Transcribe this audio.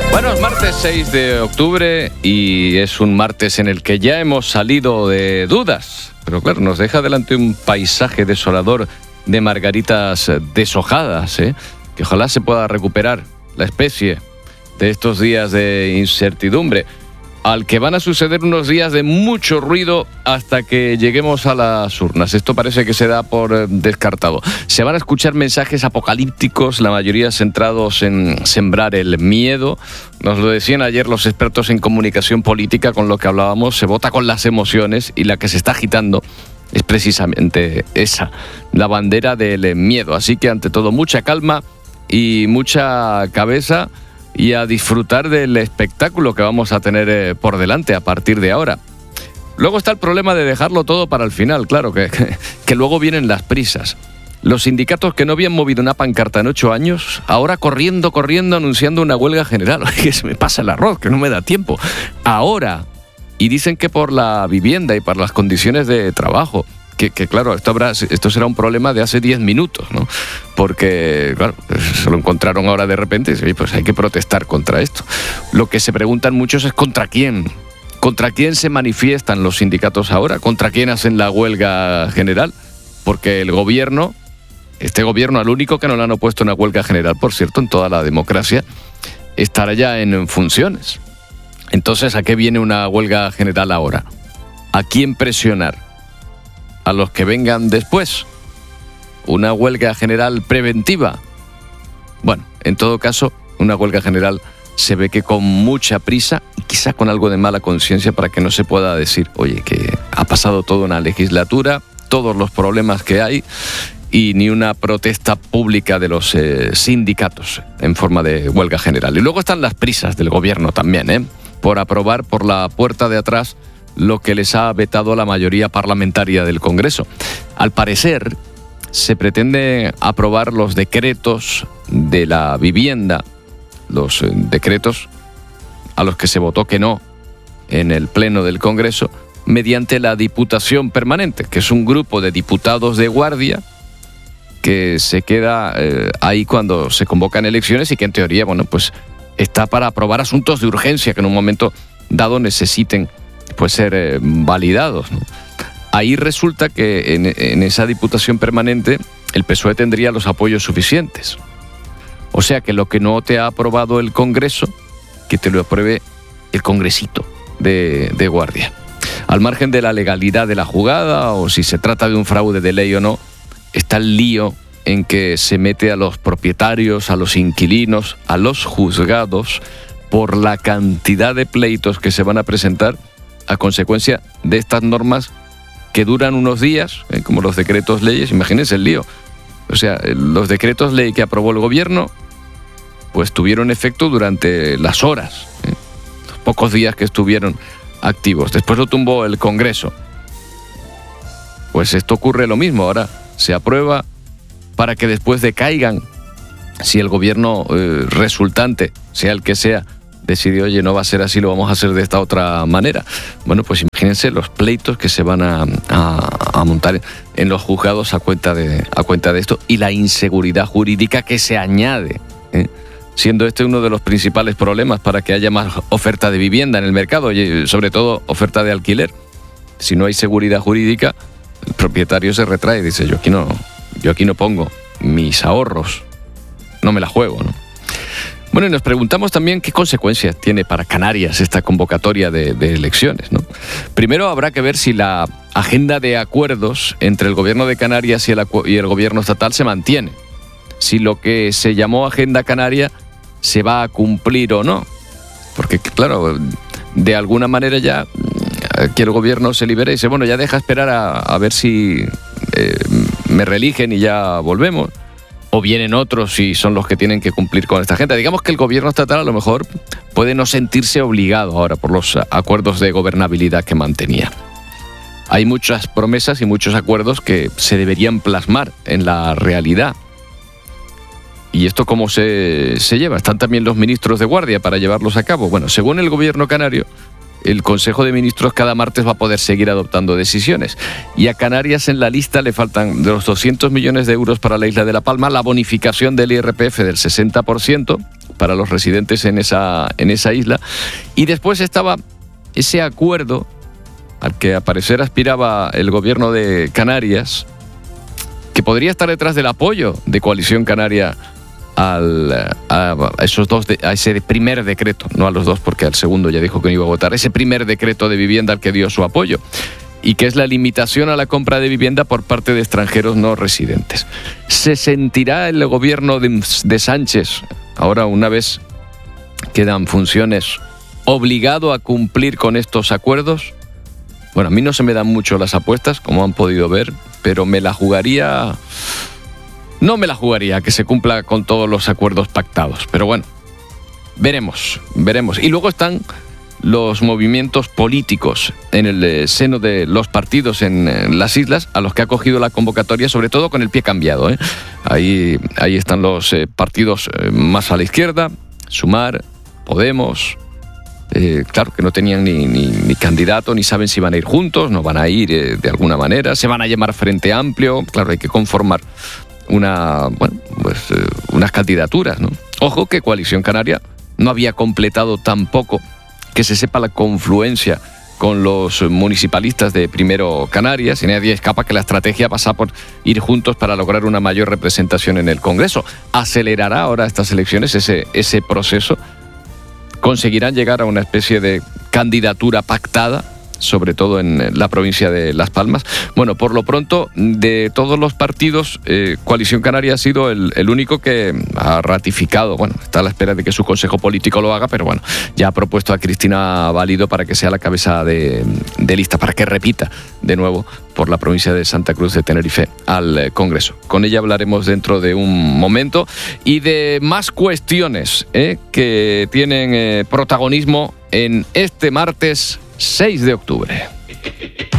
Bueno, es martes 6 de octubre y es un martes en el que ya hemos salido de dudas. Pero claro, nos deja delante un paisaje desolador de margaritas deshojadas, que ojalá se pueda recuperar la especie de estos días de incertidumbre, al que van a suceder unos días de mucho ruido hasta que lleguemos a las urnas. Esto parece que se da por descartado. Se van a escuchar mensajes apocalípticos, la mayoría centrados en sembrar el miedo. Nos lo decían ayer los expertos en comunicación política, con lo que hablábamos, se vota con las emociones y la que se está agitando es precisamente esa, la bandera del miedo. Así que ante todo, mucha calma y mucha cabeza, y a disfrutar del espectáculo que vamos a tener por delante a partir de ahora. Luego está el problema de dejarlo todo para el final, claro, que luego vienen las prisas. Los sindicatos que no habían movido una pancarta en 8 años, ahora corriendo, anunciando una huelga general. Oye, se me pasa el arroz, que no me da tiempo. Ahora. Y dicen que por la vivienda y por las condiciones de trabajo. Que claro, esto será un problema de hace 10 minutos, ¿no? Porque, claro, se lo encontraron ahora de repente y dicen, pues hay que protestar contra esto. Lo que se preguntan muchos es ¿contra quién? ¿Contra quién se manifiestan los sindicatos ahora? ¿Contra quién hacen la huelga general? Porque el gobierno, este gobierno, al único que no le han opuesto una huelga general, por cierto, en toda la democracia, estará ya en funciones. Entonces, ¿a qué viene una huelga general ahora? ¿A quién presionar? ¿A los que vengan después? ¿Una huelga general preventiva? Bueno, en todo caso, una huelga general se ve que con mucha prisa y quizá con algo de mala conciencia para que no se pueda decir, oye, que ha pasado toda una legislatura, todos los problemas que hay y ni una protesta pública de los sindicatos en forma de huelga general. Y luego están las prisas del gobierno también, por aprobar por la puerta de atrás lo que les ha vetado la mayoría parlamentaria del Congreso. Al parecer, se pretende aprobar los decretos de la vivienda, los decretos a los que se votó que no en el Pleno del Congreso, mediante la Diputación Permanente, que es un grupo de diputados de guardia que se queda ahí cuando se convocan elecciones y que en teoría, bueno, pues está para aprobar asuntos de urgencia que en un momento dado necesiten pues ser validados, ¿no? Ahí resulta que en esa Diputación Permanente el PSOE tendría los apoyos suficientes. O sea que lo que no te ha aprobado el Congreso, que te lo apruebe el Congresito de guardia. Al margen de la legalidad de la jugada o si se trata de un fraude de ley o no, está el lío en que se mete a los propietarios, a los inquilinos, a los juzgados por la cantidad de pleitos que se van a presentar a consecuencia de estas normas que duran unos días, como los decretos leyes. Imagínense el lío. O sea, los decretos ley que aprobó el gobierno, pues tuvieron efecto durante las horas, los pocos días que estuvieron activos. Después lo tumbó el Congreso. Pues esto ocurre lo mismo. Ahora se aprueba para que después decaigan. Si el gobierno resultante, sea el que sea, decide, oye, no va a ser así, lo vamos a hacer de esta otra manera. Bueno, pues imagínense los pleitos que se van a montar en los juzgados a cuenta de esto y la inseguridad jurídica que se añade, siendo este uno de los principales problemas para que haya más oferta de vivienda en el mercado y sobre todo oferta de alquiler. Si no hay seguridad jurídica, el propietario se retrae y dice, yo aquí no pongo mis ahorros, no me la juego, ¿no? Bueno, y nos preguntamos también qué consecuencias tiene para Canarias esta convocatoria de elecciones, ¿no? Primero habrá que ver si la agenda de acuerdos entre el gobierno de Canarias y el gobierno estatal se mantiene. Si lo que se llamó Agenda Canaria se va a cumplir o no. Porque, claro, de alguna manera ya aquí el gobierno se libera y dice, bueno, ya deja esperar a ver si me reeligen y ya volvemos. O vienen otros y son los que tienen que cumplir con esta agenda. Digamos que el gobierno estatal a lo mejor puede no sentirse obligado ahora por los acuerdos de gobernabilidad que mantenía. Hay muchas promesas y muchos acuerdos que se deberían plasmar en la realidad. ¿Y esto cómo se lleva? ¿Están también los ministros de guardia para llevarlos a cabo? Bueno, según el gobierno canario, el Consejo de Ministros cada martes va a poder seguir adoptando decisiones. Y a Canarias en la lista le faltan de los 200 millones de euros para la isla de La Palma, la bonificación del IRPF del 60%, para los residentes en esa isla. Y después estaba ese acuerdo al que al parecer aspiraba el gobierno de Canarias, que podría estar detrás del apoyo de Coalición Canaria a ese primer decreto, no a los dos porque al segundo ya dijo que no iba a votar, ese primer decreto de vivienda al que dio su apoyo, y que es la limitación a la compra de vivienda por parte de extranjeros no residentes. ¿Se sentirá el gobierno de Sánchez, ahora una vez quedan funciones, obligado a cumplir con estos acuerdos? Bueno, a mí no se me dan mucho las apuestas, como han podido ver, pero me la jugaría... No me la jugaría a que se cumpla con todos los acuerdos pactados, pero bueno, veremos. Y luego están los movimientos políticos en el seno de los partidos en las islas, a los que ha cogido la convocatoria, sobre todo con el pie cambiado, ¿eh? Ahí están los partidos más a la izquierda, Sumar, Podemos... claro que no tenían ni candidato, ni saben si van a ir juntos, no van a ir de alguna manera, se van a llamar Frente Amplio, claro, hay que conformar unas candidaturas, ¿no? Ojo que Coalición Canaria no había completado tampoco, que se sepa, la confluencia con los municipalistas de Primero Canarias, y nadie escapa que la estrategia pasa por ir juntos para lograr una mayor representación en el Congreso. ¿Acelerará ahora estas elecciones ese proceso? ¿Conseguirán llegar a una especie de candidatura pactada, sobre todo en la provincia de Las Palmas? Bueno, por lo pronto, de todos los partidos, Coalición Canaria ha sido el único que ha ratificado, bueno, está a la espera de que su consejo político lo haga, pero bueno, ya ha propuesto a Cristina Valido para que sea la cabeza de lista, para que repita de nuevo por la provincia de Santa Cruz de Tenerife al Congreso. Con ella hablaremos dentro de un momento, y de más cuestiones que tienen protagonismo en este martes 6 de octubre.